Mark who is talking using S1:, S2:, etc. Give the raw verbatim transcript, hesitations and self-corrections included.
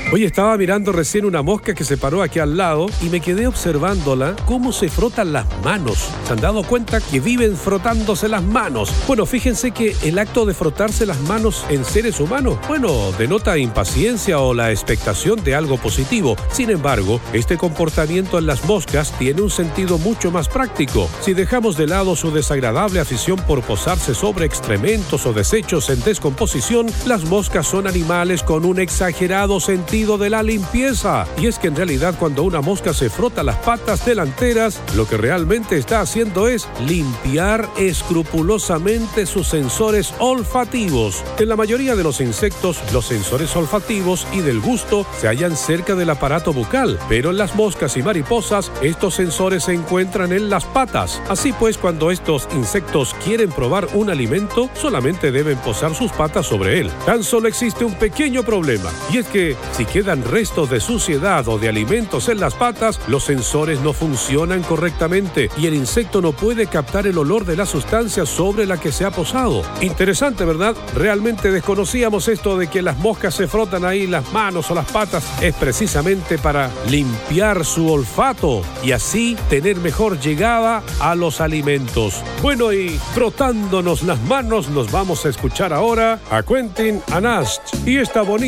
S1: Oye, estaba mirando recién una mosca que se paró aquí al lado y me quedé observándola cómo se frotan las manos. ¿Se han dado cuenta que viven frotándose las manos? Bueno, fíjense que el acto de frotarse las manos en seres humanos, bueno, denota impaciencia o la expectación de algo positivo. Sin embargo, este comportamiento en las moscas tiene un sentido mucho más práctico. Si dejamos de lado su desagradable afición por posarse sobre excrementos o desechos en descomposición, las moscas son animales con un exagerado sentido de la limpieza. Y es que en realidad cuando una mosca se frota las patas delanteras, lo que realmente está haciendo es limpiar escrupulosamente sus sensores olfativos. En la mayoría de los insectos, los sensores olfativos y del gusto se hallan cerca del aparato bucal, pero en las moscas y mariposas, estos sensores se encuentran en las patas. Así pues, cuando estos insectos quieren probar un alimento, solamente deben posar sus patas sobre él. Tan solo existe un pequeño problema, y es que si quedan restos de suciedad o de alimentos en las patas, los sensores no funcionan correctamente y el insecto no puede captar el olor de la sustancia sobre la que se ha posado. Interesante, ¿verdad? Realmente desconocíamos esto de que las moscas se frotan ahí las manos o las patas. Es precisamente para limpiar su olfato y así tener mejor llegada a los alimentos. Bueno, y frotándonos las manos, nos vamos a escuchar ahora a Quentin Anast y esta bonita